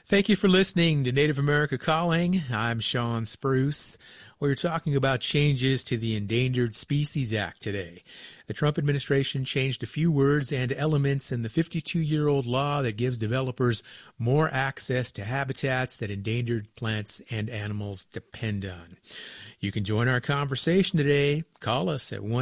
Thank you for listening to Native America Calling. I'm Sean Spruce. We're talking about changes to the Endangered Species Act today. The Trump administration changed a few words and elements in the 52-year-old law that gives developers more access to habitats that endangered plants and animals depend on. You can join our conversation today. Call us at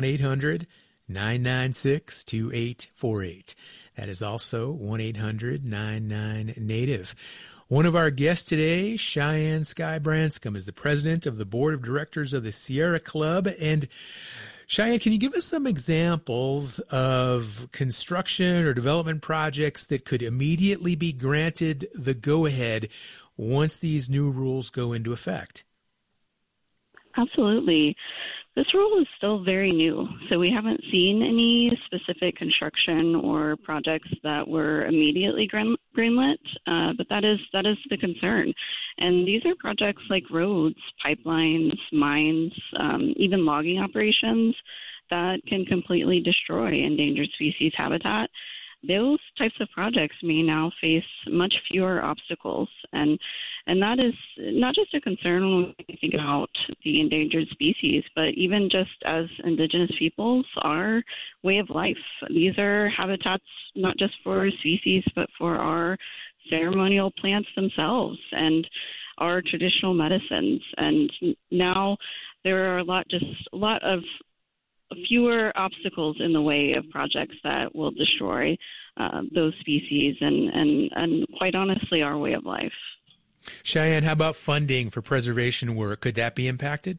1-800-996-2848. That is also 1-800-99-NATIVE. One of our guests today, Cheyenne Sky Branscombe, is the president of the board of directors of the Sierra Club. And Cheyenne, can you give us some examples of construction or development projects that could immediately be granted the go-ahead once these new rules go into effect? Absolutely. This rule is still very new, so we haven't seen any specific construction or projects that were immediately greenlit, but that is the concern. And these are projects like roads, pipelines, mines, even logging operations that can completely destroy endangered species habitat. Those types of projects may now face much fewer obstacles, and that is not just a concern when we think about the endangered species, but even just as Indigenous peoples, our way of life. These are habitats not just for species, but for our ceremonial plants themselves and our traditional medicines. And now there are a lot of fewer obstacles in the way of projects that will destroy those species and quite honestly, our way of life. Cheyenne, how about funding for preservation work? Could that be impacted?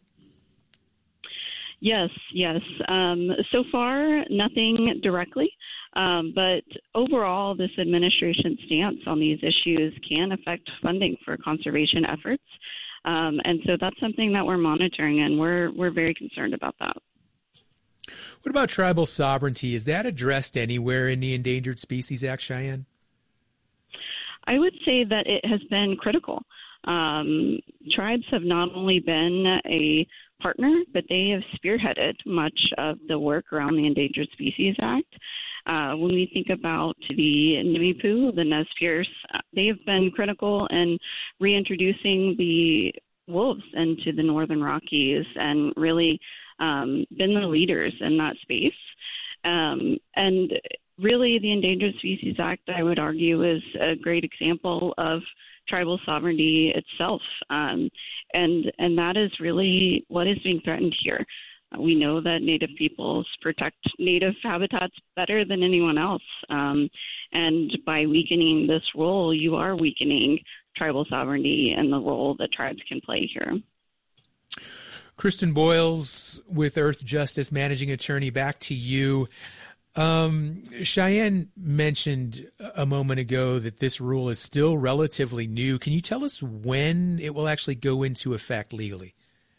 Yes. So far, nothing directly. But overall, this administration's stance on these issues can affect funding for conservation efforts. And so that's something that we're monitoring, and we're very concerned about that. What about tribal sovereignty? Is that addressed anywhere in the Endangered Species Act, Cheyenne? I would say that it has been critical. Tribes have not only been a partner, but they have spearheaded much of the work around the Endangered Species Act. When we think about the Nimipu, the Nez Perce, they have been critical in reintroducing the wolves into the Northern Rockies and really been the leaders in that space. And really, the Endangered Species Act, I would argue, is a great example of tribal sovereignty itself. And that is really what is being threatened here. We know that Native peoples protect Native habitats better than anyone else. And by weakening this role, you are weakening tribal sovereignty and the role that tribes can play here. Kristen Boyles with Earth Justice Managing Attorney, back to you. Cheyenne mentioned a moment ago that this rule is still relatively new. Can you tell us when it will actually go into effect legally?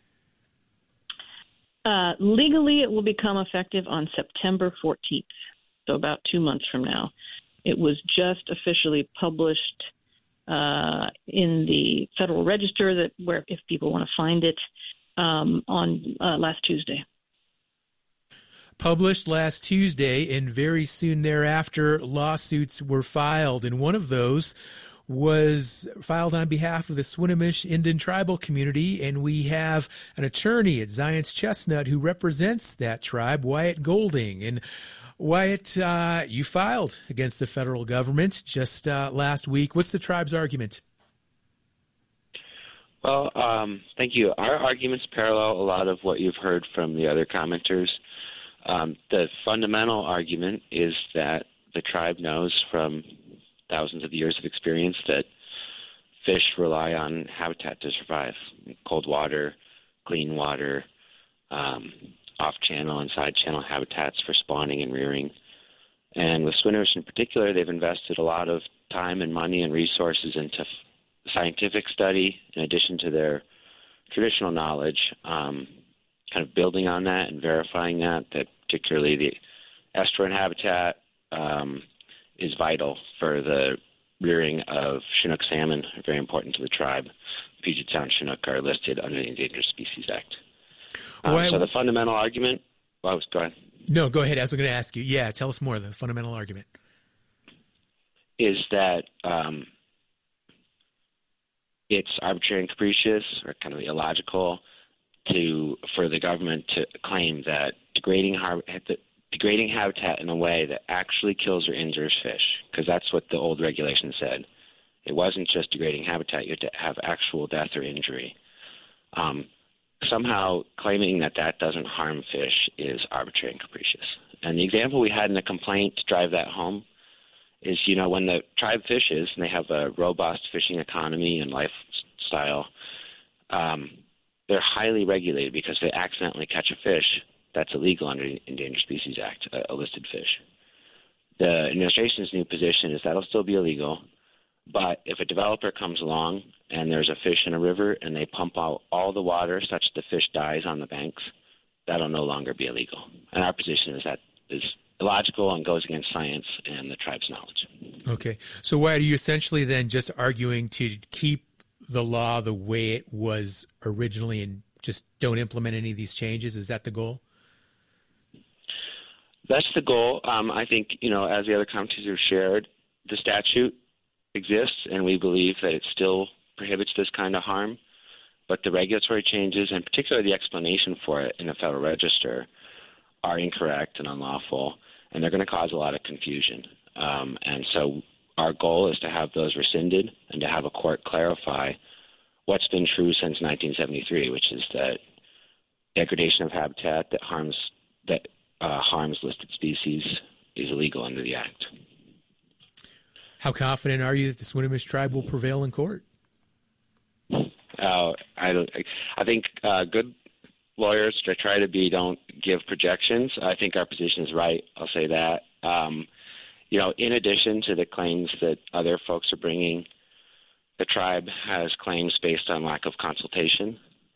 Legally, it will become effective on September 14th, so about 2 months from now. It was just officially published in the Federal Register, where if people want to find it, on last Tuesday. Published last Tuesday, and very soon thereafter, lawsuits were filed, and one of those was filed on behalf of the Swinomish Indian tribal community, and we have an attorney at Zions Chestnut who represents that tribe, Wyatt Golding. And Wyatt, you filed against the federal government just last week. What's the tribe's argument? Well, thank you. Our arguments parallel a lot of what you've heard from the other commenters. The fundamental argument is that the tribe knows from thousands of years of experience that fish rely on habitat to survive. Cold water, clean water, off-channel and side-channel habitats for spawning and rearing. And with Swinomish in particular, they've invested a lot of time and money and resources into scientific study in addition to their traditional knowledge, kind of building on that and verifying that particularly the estuarine habitat is vital for the rearing of Chinook salmon, very important to the tribe. Puget Sound Chinook are listed under the Endangered Species Act. So the fundamental argument, go ahead. No, go ahead. I was going to ask you. Yeah, tell us more. The fundamental argument is that it's arbitrary and capricious or kind of illogical for the government to claim that degrading habitat in a way that actually kills or injures fish, because that's what the old regulation said. It wasn't just degrading habitat. You had to have actual death or injury. Somehow claiming that doesn't harm fish is arbitrary and capricious. And the example we had in the complaint to drive that home is, when the tribe fishes and they have a robust fishing economy and lifestyle, they're highly regulated because they accidentally catch a fish that's illegal under the Endangered Species Act, a listed fish. The administration's new position is that'll still be illegal, but if a developer comes along and there's a fish in a river and they pump out all the water such that the fish dies on the banks, that'll no longer be illegal. And our position is that is illogical and goes against science and the tribe's knowledge. Okay. So why are you essentially then just arguing to keep the law the way it was originally and just don't implement any of these changes? Is that the goal? That's the goal. I think, as the other commentators shared, the statute exists, and we believe that it still prohibits this kind of harm. But the regulatory changes, and particularly the explanation for it in the Federal Register, are incorrect and unlawful, and they're going to cause a lot of confusion. And so our goal is to have those rescinded and to have a court clarify what's been true since 1973, which is that degradation of habitat that harms listed species is illegal under the Act. How confident are you that the Swinomish tribe will prevail in court? I think good lawyers don't give projections. I think our position is right. I'll say that. In addition to the claims that other folks are bringing, the tribe has claims based on lack of consultation.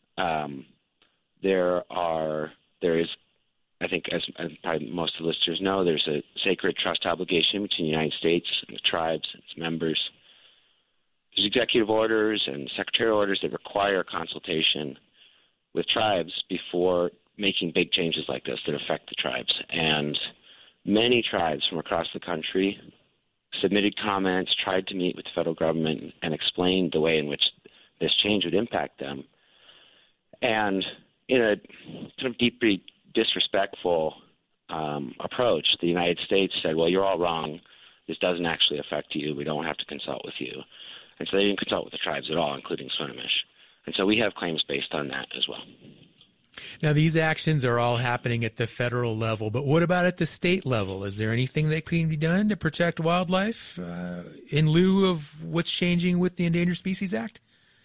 There is, I think, as probably most of the listeners know, there's a sacred trust obligation between the United States and the tribes and its members. There's executive orders and secretarial orders that require consultation with tribes before making big changes like this that affect the tribes. And many tribes from across the country submitted comments, tried to meet with the federal government, and explained the way in which this change would impact them. And in a kind of deeply disrespectful approach, the United States said, well, you're all wrong. This doesn't actually affect you. We don't have to consult with you. And so they didn't consult with the tribes at all, including Swinomish. And so we have claims based on that as well. Now, these actions are all happening at the federal level, but what about at the state level? Is there anything that can be done to protect wildlife in lieu of what's changing with the Endangered Species Act?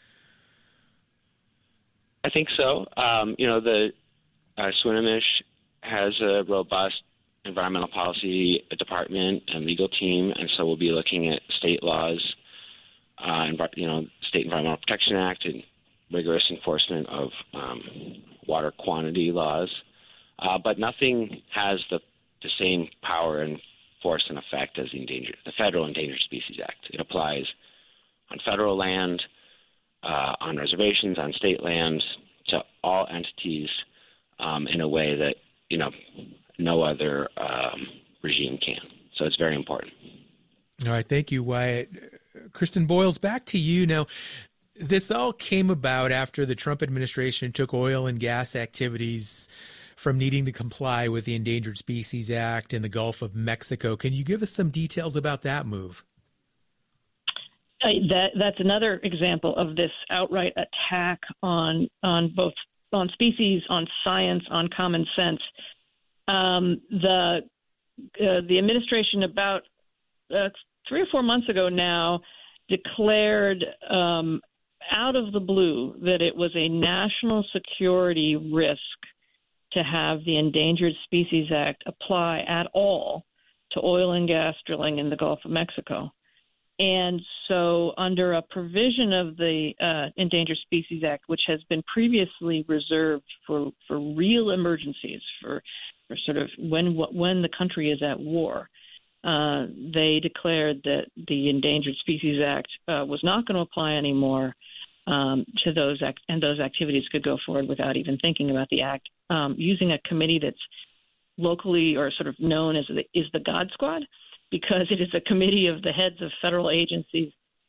I think so. The Swinomish has a robust environmental policy department and legal team, and so we'll be looking at state laws, State Environmental Protection Act, and rigorous enforcement of water quantity laws. But nothing has the same power and force and effect as the Federal Endangered Species Act. It applies on federal land, on reservations, on state lands, to all entities in a way that no other regime can. So it's very important. All right, thank you, Wyatt. Kristen Boyles, back to you now. This all came about after the Trump administration took oil and gas activities from needing to comply with the Endangered Species Act in the Gulf of Mexico. Can you give us some details about that move? That's another example of this outright attack on species, on science, on common sense. The administration about 3 or 4 months ago now declared out of the blue that it was a national security risk to have the Endangered Species Act apply at all to oil and gas drilling in the Gulf of Mexico. And so under a provision of the Endangered Species Act, which has been previously reserved for real emergencies, for sort of when the country is at war, they declared that the Endangered Species Act was not going to apply anymore to those and those activities could go forward without even thinking about the act, using a committee that's locally or sort of known as the God Squad, because it is a committee of the heads of federal agencies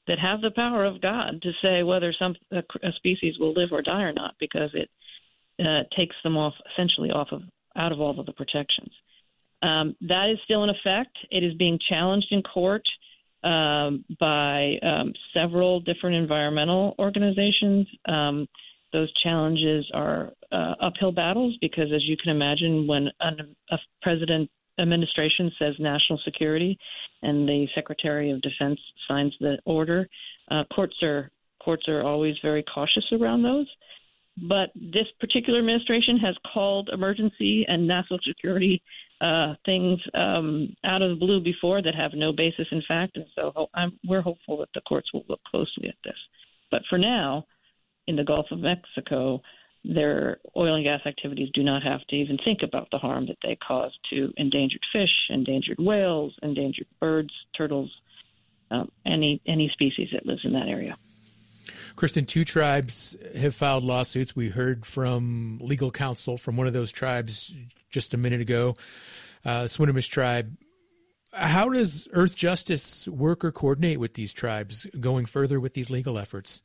that have the power of God to say whether a species will live or die or not, because it takes them out of all of the protections. That is still in effect. It is being challenged in court by several different environmental organizations. Those challenges are uphill battles because, as you can imagine, when a president administration says national security and the Secretary of Defense signs the order, courts are always very cautious around those. But this particular administration has called emergency and national security things out of the blue before that have no basis in fact, and so we're hopeful that the courts will look closely at this. But for now, in the Gulf of Mexico, their oil and gas activities do not have to even think about the harm that they cause to endangered fish, endangered whales, endangered birds, turtles, any species that lives in that area. Kristen, 2 tribes have filed lawsuits. We heard from legal counsel from one of those tribes just a minute ago, Swinomish tribe. How does Earth Justice work or coordinate with these tribes going further with these legal efforts?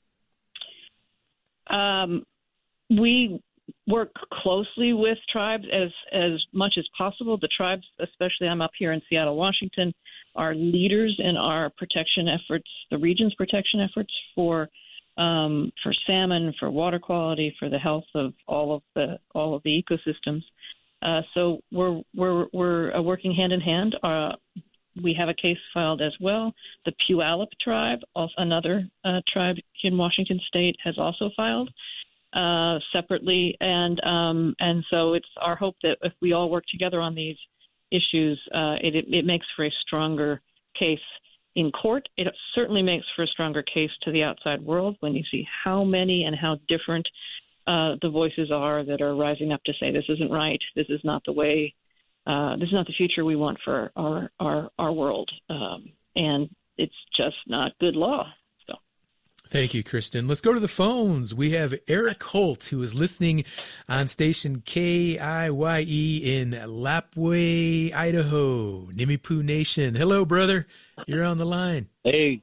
We work closely with tribes as much as possible. The tribes, especially I'm up here in Seattle, Washington, are leaders in our protection efforts, the region's protection efforts for salmon, for water quality, for the health of all of the ecosystems. So we're working hand in hand. We have a case filed as well. The Puyallup tribe, also another tribe in Washington State, has also filed separately, and so it's our hope that if we all work together on these issues, it makes for a stronger case in court. It certainly makes for a stronger case to the outside world when you see how many and how different the voices are that are rising up to say this isn't right, this is not the way, this is not the future we want for our world, and it's just not good law. Thank you, Kristen. Let's go to the phones. We have Eric Holt, who is listening on station KIYE in Lapwai, Idaho, Nimiipuu Nation. Hello, brother. You're on the line. Hey,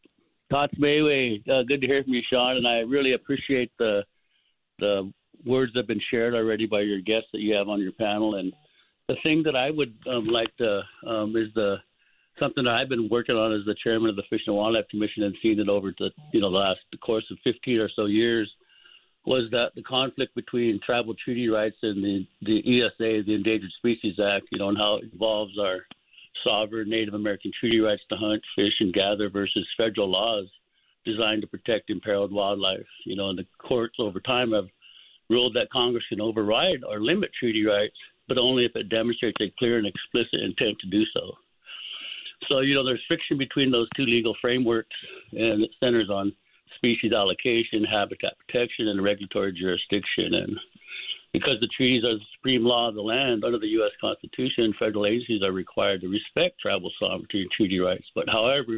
Tatsmewe. Good to hear from you, Sean, and I really appreciate the words that have been shared already by your guests that you have on your panel. And the thing that I would like to is something that I've been working on as the chairman of the Fish and Wildlife Commission and seen it over the the course of 15 or so years, was that the conflict between tribal treaty rights and the ESA, the Endangered Species Act, and how it involves our sovereign Native American treaty rights to hunt, fish, and gather versus federal laws designed to protect imperiled wildlife. And the courts over time have ruled that Congress can override or limit treaty rights, but only if it demonstrates a clear and explicit intent to do so. So, there's friction between those two legal frameworks, and it centers on species allocation, habitat protection, and regulatory jurisdiction. And because the treaties are the supreme law of the land under the U.S. Constitution, federal agencies are required to respect tribal sovereignty and treaty rights. But however,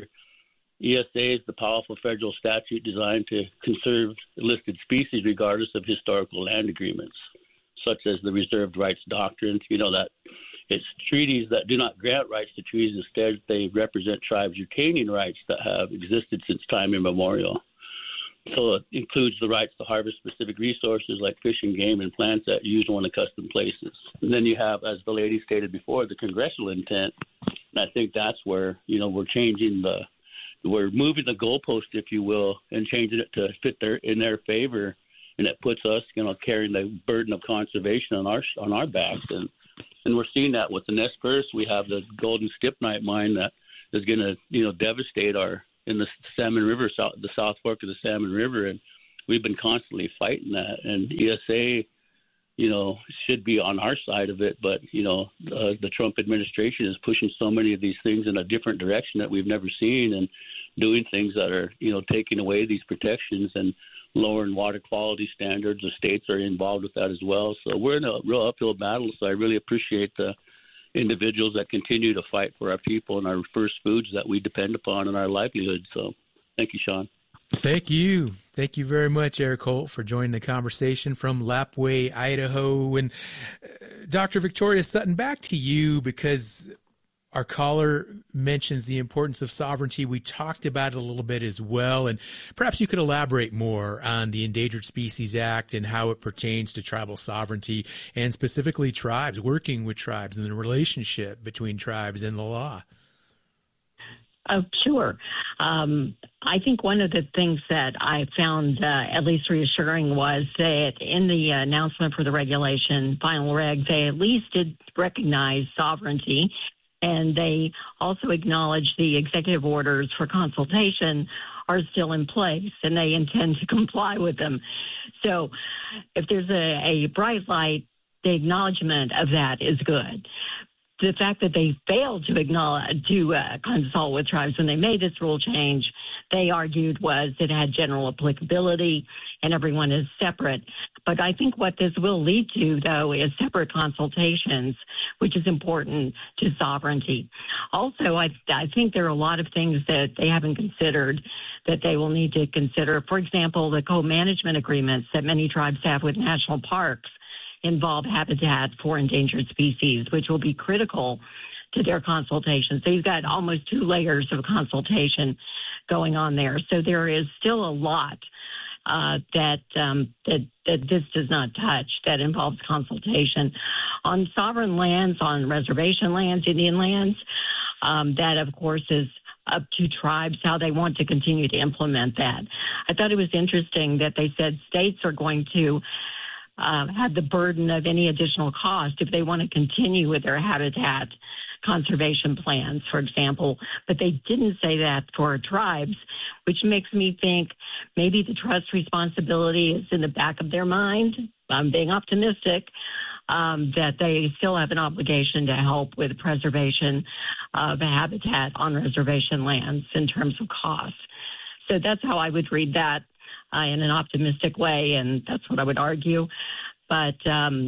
ESA is the powerful federal statute designed to conserve listed species regardless of historical land agreements, such as the reserved rights doctrine, that it's treaties that do not grant rights to trees. Instead, they represent tribes retaining rights that have existed since time immemorial. So it includes the rights to harvest specific resources like fish and game and plants that use on accustomed places. And then you have, as the lady stated before, the congressional intent. And I think that's where, we're moving the goalpost, if you will, and changing it to fit in their favor. And it puts us, carrying the burden of conservation on our backs. And we're seeing that with the Nez Perce. We have the Golden Stibnite mine that is going to, devastate in the Salmon River, the South Fork of the Salmon River. And we've been constantly fighting that. And ESA, should be on our side of it. But, the Trump administration is pushing so many of these things in a different direction that we've never seen, and doing things that are, taking away these protections and lowering water quality standards. The states are involved with that as well. So we're in a real uphill battle. So I really appreciate the individuals that continue to fight for our people and our first foods that we depend upon in our livelihood. So thank you, Sean. Thank you. Thank you very much, Eric Holt, for joining the conversation from Lapwai, Idaho. And Dr. Victoria Sutton, back to you, because Our caller mentions the importance of sovereignty. We talked about it a little bit as well, and perhaps you could elaborate more on the Endangered Species Act and how it pertains to tribal sovereignty and specifically tribes, working with tribes and the relationship between tribes and the law. Oh, sure. I think one of the things that I found at least reassuring was that in the announcement for the regulation, final reg, they at least did recognize sovereignty, and they also acknowledged the executive orders for consultation are still in place, and they intend to comply with them. So if there's a bright light, the acknowledgement of that is good. The fact that they failed to consult with tribes when they made this rule change, they argued was it had general applicability and everyone is separate. But I think what this will lead to, though, is separate consultations, which is important to sovereignty. Also, I think there are a lot of things that they haven't considered that they will need to consider. For example, the co-management agreements that many tribes have with national parks involve habitat for endangered species, which will be critical to their consultation. So you've got almost 2 layers of consultation going on there. So there is still a lot that this does not touch that involves consultation. On sovereign lands, on reservation lands, Indian lands, that, of course, is up to tribes how they want to continue to implement that. I thought it was interesting that they said states are going to have the burden of any additional cost if they want to continue with their habitat conservation plans, for example. But they didn't say that for tribes, which makes me think maybe the trust responsibility is in the back of their mind. I'm being optimistic that they still have an obligation to help with preservation of habitat on reservation lands in terms of cost. So that's how I would read that. In an optimistic way, and that's what I would argue. But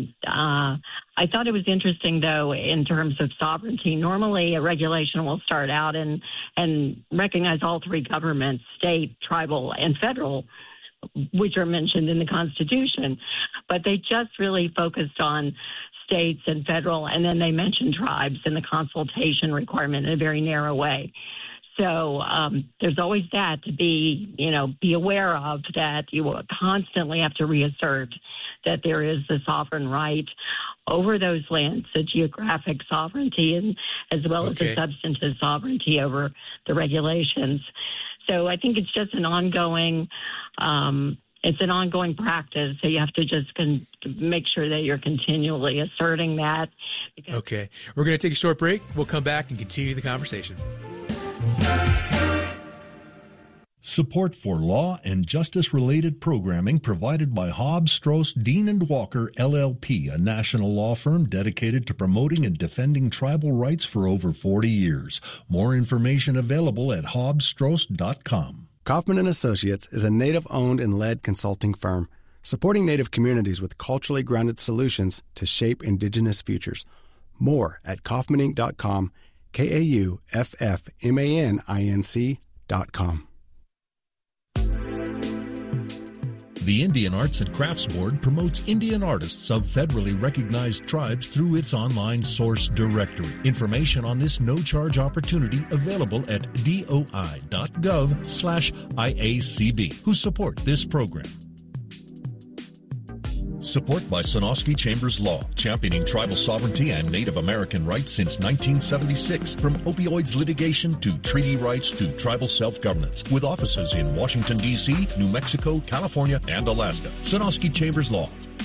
I thought it was interesting, though, in terms of sovereignty. Normally, a regulation will start out and recognize all 3 governments, state, tribal, and federal, which are mentioned in the Constitution. But they just really focused on states and federal, and then they mentioned tribes in the consultation requirement in a very narrow way. So there's always that to be aware of, that you will constantly have to reassert that there is the sovereign right over those lands, the geographic sovereignty, and as well as the substantive sovereignty over the regulations. So I think it's just an ongoing practice. So you have to just make sure that you're continually asserting that. Okay. We're going to take a short break. We'll come back and continue the conversation. Support for law and justice-related programming provided by Hobbs, Strauss, Dean & Walker, LLP, a national law firm dedicated to promoting and defending tribal rights for over 40 years. More information available at hobbsstrauss.com. Kaufman & Associates is a Native-owned and led consulting firm supporting Native communities with culturally grounded solutions to shape Indigenous futures. More at kaufmaninc.com, KAUFFMANINC.com. The Indian Arts and Crafts Board promotes Indian artists of federally recognized tribes through its online source directory. Information on this no-charge opportunity available at doi.gov/IACB, who support this program. Support by Sonosky Chambers Law, championing tribal sovereignty and Native American rights since 1976. From opioids litigation to treaty rights to tribal self-governance. With offices in Washington, D.C., New Mexico, California, and Alaska. Sonosky Chambers Law,